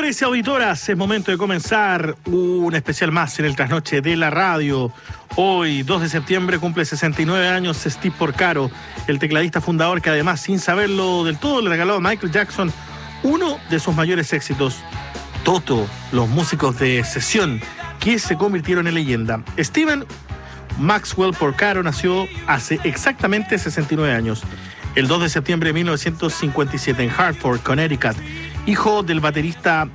Auditores y auditoras, es momento de comenzar un especial más en el Trasnoche de la Radio. Hoy, 2 de septiembre, cumple 69 años Steve Porcaro, el tecladista fundador que además, sin saberlo del todo, le regaló a Michael Jackson uno de sus mayores éxitos, Toto, los músicos de sesión que se convirtieron en leyenda. Steven Maxwell Porcaro nació hace exactamente 69 años, el 2 de septiembre de 1957 en Hartford, Connecticut, hijo del baterista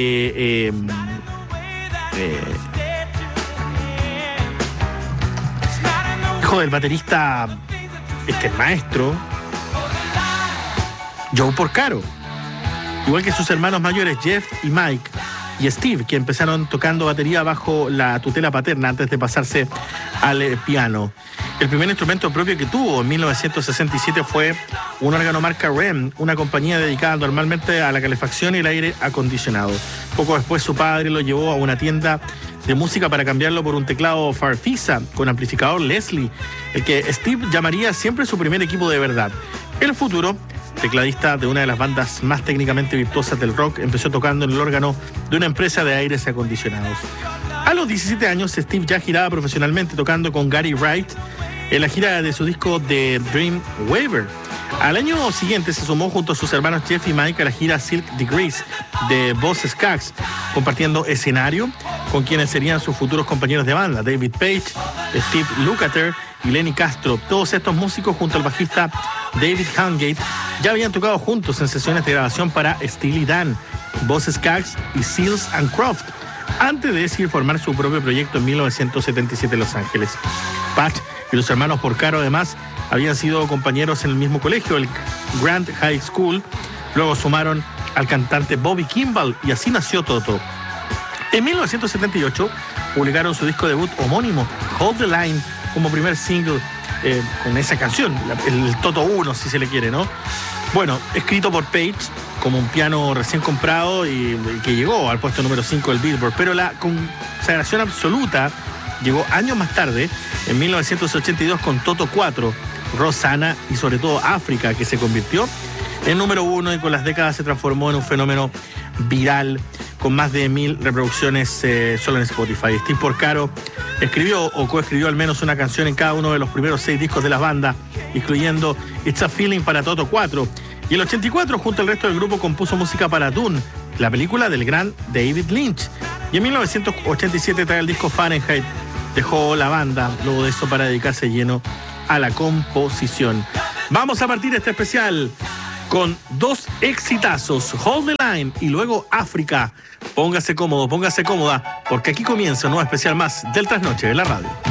maestro Joe Porcaro, igual que sus hermanos mayores Jeff y Mike y Steve, que empezaron tocando batería bajo la tutela paterna antes de pasarse al piano. El primer instrumento propio que tuvo en 1967 fue un órgano marca REM, una compañía dedicada normalmente a la calefacción y el aire acondicionado. Poco después su padre lo llevó a una tienda de música para cambiarlo por un teclado Farfisa con amplificador Leslie, el que Steve llamaría siempre su primer equipo de verdad. En el futuro, tecladista de una de las bandas más técnicamente virtuosas del rock, empezó tocando en el órgano de una empresa de aires acondicionados. A los 17 años, Steve ya giraba profesionalmente tocando con Gary Wright en la gira de su disco The Dream Weaver. Al año siguiente se sumó junto a sus hermanos Jeff y Mike a la gira Silk Degrees de Boss Skaggs, compartiendo escenario con quienes serían sus futuros compañeros de banda, David Page, Steve Lukather y Lenny Castro. Todos estos músicos junto al bajista David Hungate ya habían tocado juntos en sesiones de grabación para Steely Dan, Boss Skaggs y Seals and Croft, antes de decidir formar su propio proyecto en 1977 en Los Ángeles. Patch y los hermanos Porcaro además habían sido compañeros en el mismo colegio, el Grant High School. Luego sumaron al cantante Bobby Kimball y así nació Toto. En 1978 publicaron su disco debut homónimo, Hold the Line, como primer single con esa canción, el Toto 1 si se le quiere, ¿no? Bueno, escrito por Page como un piano recién comprado y que llegó al puesto número 5 del Billboard, pero la consagración absoluta llegó años más tarde, en 1982 con Toto 4, Rosanna y sobre todo África, que se convirtió en número 1 y con las décadas se transformó en un fenómeno viral con más de 1000 reproducciones solo en Spotify. Steve Porcaro escribió o coescribió al menos una canción en cada uno de los primeros 6 discos de la banda, incluyendo It's a Feeling para Toto 4. Y en el 84, junto al resto del grupo, compuso música para Dune, la película del gran David Lynch. Y en 1987 trae el disco Fahrenheit. Dejó la banda luego de eso para dedicarse lleno a la composición. Vamos a partir este especial con 2 exitazos, Hold the Line y luego África. Póngase cómodo, póngase cómoda, porque aquí comienza un nuevo especial más del Trasnoche de la Radio.